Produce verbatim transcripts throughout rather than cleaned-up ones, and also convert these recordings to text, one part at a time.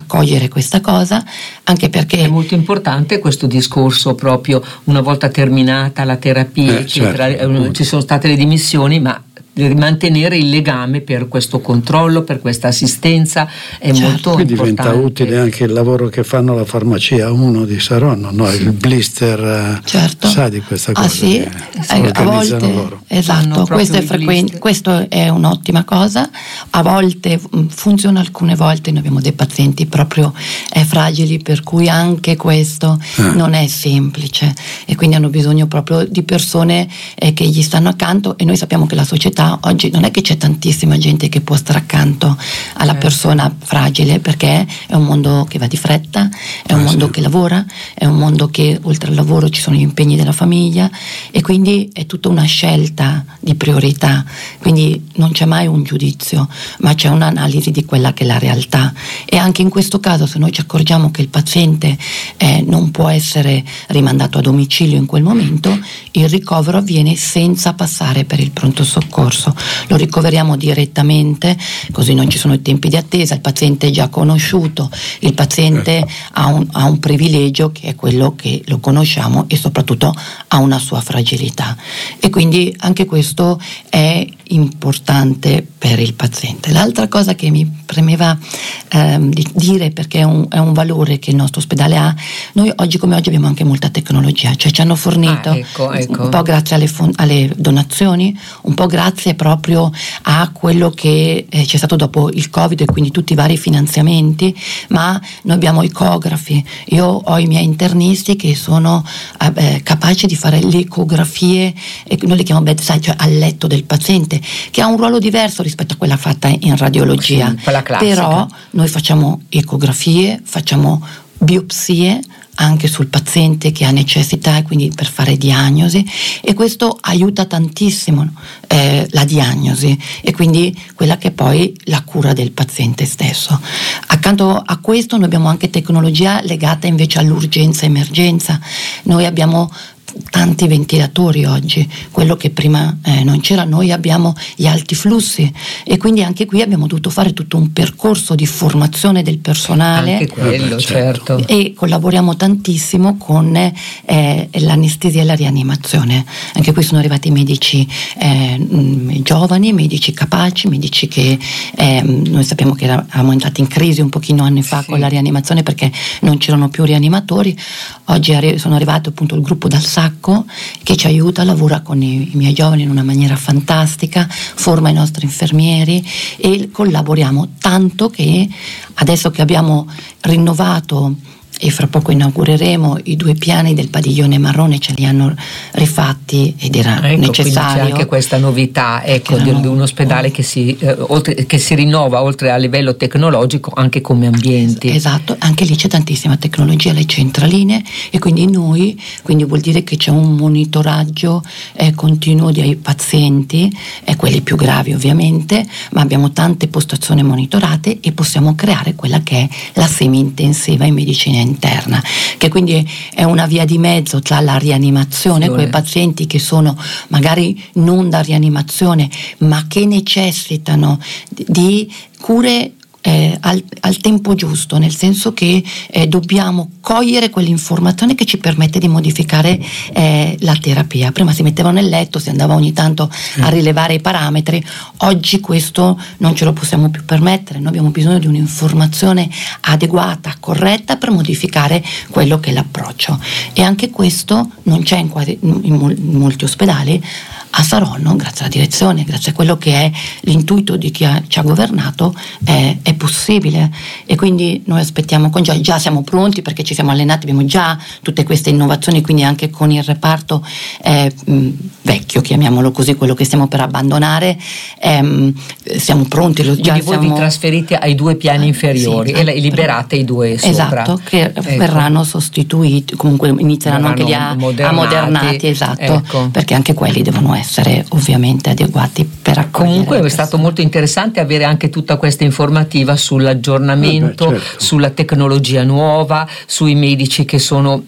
accogliere questa cosa, anche perché è molto importante questo discorso proprio una volta terminata la terapia, eh, eccetera, certo, ci sono state le dimissioni, ma mantenere il legame per questo controllo, per questa assistenza è certo. molto Qui importante. diventa utile anche il lavoro che fanno la farmacia uno di Saronno, no? Il blister, certo. sa di questa cosa, ah, sì? che eh, a volte loro. esatto, questo è frequente, questo è un'ottima cosa. A volte funziona, alcune volte noi abbiamo dei pazienti proprio eh, fragili, per cui anche questo eh. non è semplice, e quindi hanno bisogno proprio di persone eh, che gli stanno accanto, e noi sappiamo che la società oggi non è che c'è tantissima gente che può stare accanto alla certo. persona fragile, perché è un mondo che va di fretta, è un ah, mondo sì. che lavora, è un mondo che oltre al lavoro ci sono gli impegni della famiglia, e quindi è tutta una scelta di priorità, quindi non c'è mai un giudizio, ma c'è un'analisi di quella che è la realtà. E anche in questo caso, se noi ci accorgiamo che il paziente eh, non può essere rimandato a domicilio in quel momento, il ricovero avviene senza passare per il pronto soccorso. Lo ricoveriamo direttamente, così non ci sono i tempi di attesa, il paziente è già conosciuto, il paziente ha un, ha un privilegio che è quello che lo conosciamo, e soprattutto ha una sua fragilità, e quindi anche questo è importante per il paziente. L'altra cosa che mi premeva ehm, di dire, perché è un, è un valore che il nostro ospedale ha, noi oggi come oggi abbiamo anche molta tecnologia, cioè ci hanno fornito ah, ecco, ecco. un po' grazie alle, fon- alle donazioni, un po' grazie proprio a quello che eh, c'è stato dopo il Covid, e quindi tutti i vari finanziamenti, ma noi abbiamo ecografi, io ho i miei internisti che sono eh, capaci di fare le ecografie, e noi le chiamiamo bedside, cioè al letto del paziente, che ha un ruolo diverso rispetto a quella fatta in radiologia, sì, quella classica. Però noi facciamo ecografie, facciamo biopsie anche sul paziente che ha necessità, e quindi per fare diagnosi, e questo aiuta tantissimo eh, la diagnosi, e quindi quella che è poi la cura del paziente stesso. Accanto a questo noi abbiamo anche tecnologia legata invece all'urgenza emergenza. Noi abbiamo tanti ventilatori oggi, quello che prima eh, non c'era. Noi abbiamo gli alti flussi, e quindi anche qui abbiamo dovuto fare tutto un percorso di formazione del personale, anche quello, certo, e collaboriamo tantissimo con eh, l'anestesia e la rianimazione. Anche qui sono arrivati medici eh, mh, giovani, medici capaci, medici che eh, noi sappiamo che eravamo entrati in crisi un pochino anni fa, sì, con la rianimazione, perché non c'erano più rianimatori. Oggi arri- sono arrivato appunto il gruppo dal Sacco, che ci aiuta, lavora con i, i miei giovani in una maniera fantastica, forma i nostri infermieri, e collaboriamo tanto che adesso che abbiamo rinnovato e fra poco inaugureremo i due piani del padiglione marrone, ce li hanno rifatti ed era ecco, necessario. Quindi c'è anche questa novità, ecco, di un ospedale che si, eh, oltre, che si rinnova oltre a livello tecnologico anche come ambienti. Esatto, anche lì c'è tantissima tecnologia, le centraline, e quindi noi, quindi vuol dire che c'è un monitoraggio eh, continuo dei pazienti, eh, quelli più gravi ovviamente, ma abbiamo tante postazioni monitorate, e possiamo creare quella che è la semi-intensiva in medicina interna, che quindi è una via di mezzo tra la rianimazione, sì, quei pazienti che sono magari non da rianimazione ma che necessitano di cure Eh, al, al tempo giusto, nel senso che eh, dobbiamo cogliere quell'informazione che ci permette di modificare eh, la terapia. Prima si metteva nel letto, si andava ogni tanto a rilevare i parametri, oggi questo non ce lo possiamo più permettere, noi abbiamo bisogno di un'informazione adeguata, corretta, per modificare quello che è l'approccio, e anche questo non c'è in, quasi, in, mol, in molti ospedali. A Saronno, grazie alla direzione, grazie a quello che è l'intuito di chi ha, ci ha governato, è, è possibile, e quindi noi aspettiamo con gioia, già siamo pronti perché ci siamo allenati, abbiamo già tutte queste innovazioni, quindi anche con il reparto eh, mh, vecchio, chiamiamolo così, quello che stiamo per abbandonare, ehm, siamo pronti. Lo, già quindi voi siamo... vi trasferite ai due piani inferiori, sì, e liberate i due sopra. Esatto, che ecco. verranno sostituiti, comunque inizieranno anche lì a modernati, a modernati esatto, ecco. Perché anche quelli devono essere ovviamente adeguati per accogliere. Comunque è stato molto interessante avere anche tutta questa informativa sull'aggiornamento, eh beh, certo, sulla tecnologia nuova, sui medici che sono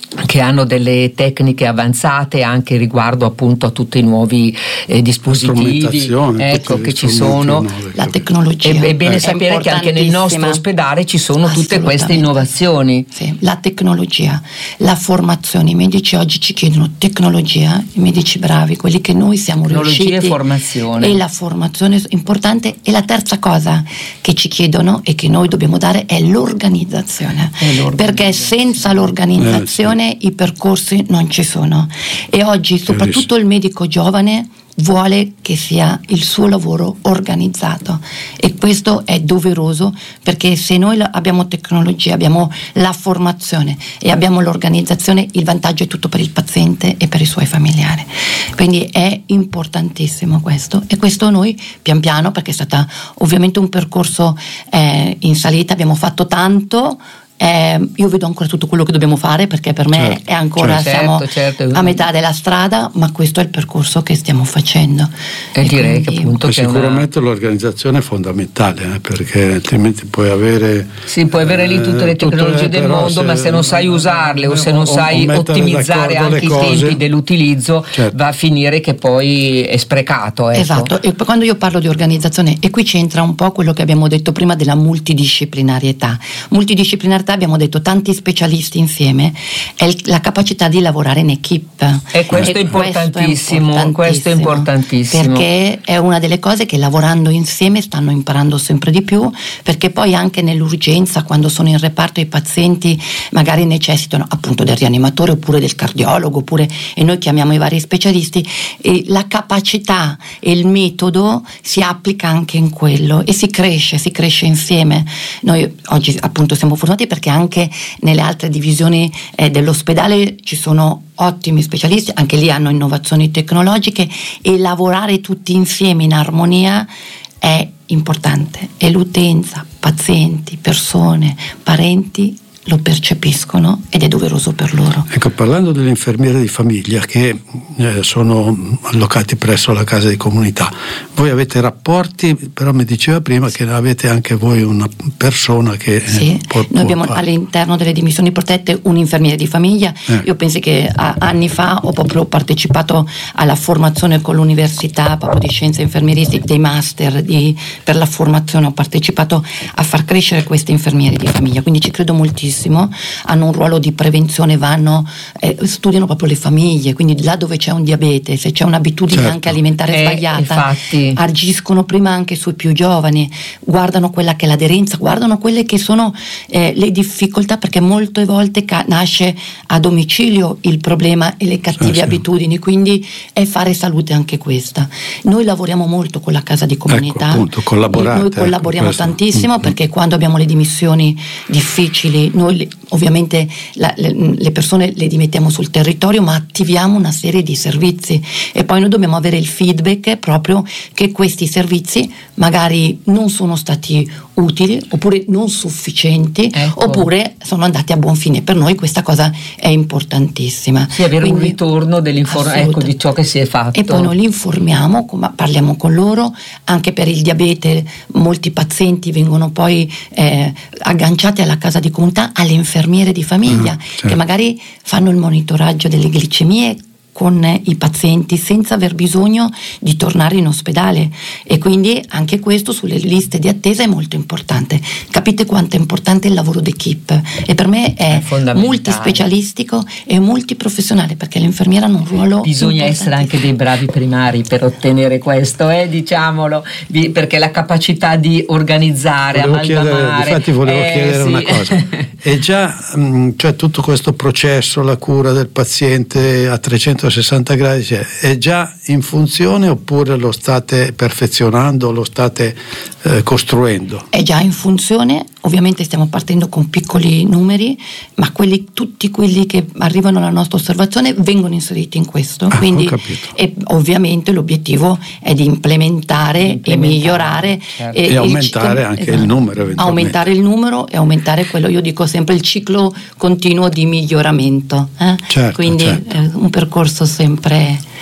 che hanno delle tecniche avanzate anche riguardo appunto a tutti i nuovi eh, dispositivi, ecco, che ci sono. La tecnologia è, è bene è sapere che anche nel nostro ospedale ci sono tutte queste innovazioni. Sì, la tecnologia, la formazione. I medici oggi ci chiedono tecnologia, i medici bravi, quelli che noi siamo tecnologia riusciti, e formazione, e la formazione importante. E la terza cosa che ci chiedono e che noi dobbiamo dare è l'organizzazione, è l'organizzazione. Perché senza l'organizzazione eh, sì. i percorsi non ci sono, e oggi soprattutto il medico giovane vuole che sia il suo lavoro organizzato, e questo è doveroso, perché se noi abbiamo tecnologia, abbiamo la formazione e abbiamo l'organizzazione, il vantaggio è tutto per il paziente e per i suoi familiari. Quindi è importantissimo questo, e questo noi pian piano, perché è stato ovviamente un percorso eh, in salita, abbiamo fatto tanto. Eh, io vedo ancora tutto quello che dobbiamo fare, perché per me certo, è ancora certo, siamo certo. a metà della strada, ma questo è il percorso che stiamo facendo. E, e direi quindi, che appunto che sicuramente una... l'organizzazione è fondamentale, eh, perché altrimenti puoi avere sì, puoi avere lì tutte le tecnologie tutte, del mondo, se, ma se non sai usarle o se non o, sai o ottimizzare anche i tempi dell'utilizzo, certo. va a finire che poi è sprecato, ecco. Esatto, e quando io parlo di organizzazione, e qui c'entra un po' quello che abbiamo detto prima della multidisciplinarietà. Multidisciplinarietà, abbiamo detto tanti specialisti insieme, è la capacità di lavorare in equipe, e questo, e è, importantissimo, questo è importantissimo questo è importantissimo perché è una delle cose che lavorando insieme stanno imparando sempre di più, perché poi anche nell'urgenza, quando sono in reparto, i pazienti magari necessitano appunto del rianimatore oppure del cardiologo, oppure, e noi chiamiamo i vari specialisti, e la capacità e il metodo si applica anche in quello, e si cresce, si cresce insieme. Noi oggi appunto siamo fortunati perché anche nelle altre divisioni eh, dell'ospedale ci sono ottimi specialisti, anche lì hanno innovazioni tecnologiche, e lavorare tutti insieme in armonia è importante, e l'utenza, pazienti, persone, parenti lo percepiscono ed è doveroso per loro. Ecco, parlando delle infermiere di famiglia che eh, sono allocati presso la casa di comunità, voi avete rapporti, però mi diceva prima che avete anche voi una persona che sì, eh, può, noi abbiamo può all'interno delle dimissioni protette un infermiere di famiglia. eh. Io penso che a, anni fa ho proprio partecipato alla formazione con l'università proprio di scienze infermieristiche, dei master di, per la formazione, ho partecipato a far crescere queste infermiere di famiglia, quindi ci credo moltissimo. Hanno un ruolo di prevenzione, vanno eh, studiano proprio le famiglie, quindi là dove c'è un diabete, se c'è un'abitudine certo. anche alimentare eh, sbagliata, infatti. agiscono prima anche sui più giovani, guardano quella che è l'aderenza, guardano quelle che sono eh, le difficoltà, perché molte volte ca- nasce a domicilio il problema e le cattive eh, sì. abitudini, quindi è fare salute anche questa. Noi lavoriamo molto con la casa di comunità, ecco, appunto, collaborate, noi collaboriamo ecco, tantissimo, mm-hmm. perché quando abbiamo le dimissioni difficili noi ovviamente la, le, le persone le dimettiamo sul territorio, ma attiviamo una serie di servizi, e poi noi dobbiamo avere il feedback proprio che questi servizi magari non sono stati utili, oppure non sufficienti, ecco. oppure sono andati a buon fine. Per noi questa cosa è importantissima. Sì, avere Quindi, un ritorno ecco, di ciò che si è fatto. E poi noi li informiamo, parliamo con loro, anche per il diabete molti pazienti vengono poi eh, agganciati alla casa di comunità, alle infermiere di famiglia, uh-huh, certo. che magari fanno il monitoraggio delle glicemie con i pazienti senza aver bisogno di tornare in ospedale, e quindi anche questo sulle liste di attesa è molto importante. Capite quanto è importante il lavoro d'equipe, e per me è, è multispecialistico e multiprofessionale, perché l'infermiera ha un ruolo bisogna essere anche dei bravi primari per ottenere questo, eh, diciamolo, di, perché la capacità di organizzare, volevo amalgamare chiedere, infatti volevo eh, chiedere sì. una cosa, è già mh, cioè tutto questo processo, la cura del paziente a trecentosessanta gradi, cioè, è già in funzione oppure lo state perfezionando, lo state eh, costruendo? È già in funzione, ovviamente stiamo partendo con piccoli numeri, ma quelli, tutti quelli che arrivano alla nostra osservazione vengono inseriti in questo, ah, quindi e ovviamente l'obiettivo è di implementare, implementare e migliorare, certo. e, e aumentare il, anche esatto, il numero eventualmente. Aumentare il numero e aumentare quello, io dico sempre, il ciclo continuo di miglioramento, eh? certo, quindi certo. è un percorso sempre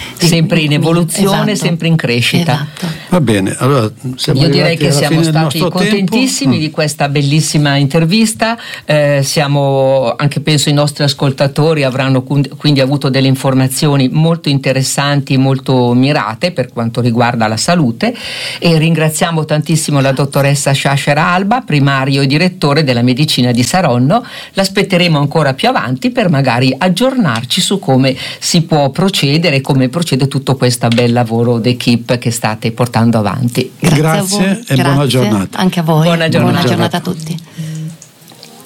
sempre in evoluzione, esatto. sempre in crescita. Esatto. Va bene, allora siamo io direi che siamo stati contentissimi tempo. di questa bellissima intervista, eh, siamo anche penso i nostri ascoltatori avranno quindi avuto delle informazioni molto interessanti, molto mirate per quanto riguarda la salute, e ringraziamo tantissimo la dottoressa Shashara Alba, primario e direttore della medicina di Saronno. L'aspetteremo ancora più avanti per magari aggiornarci su come si può procedere, come procede tutto questo bel lavoro d'equipe che state portando avanti. Grazie, Grazie e Grazie. buona giornata. Anche a voi. Buona giornata, buona giornata a tutti.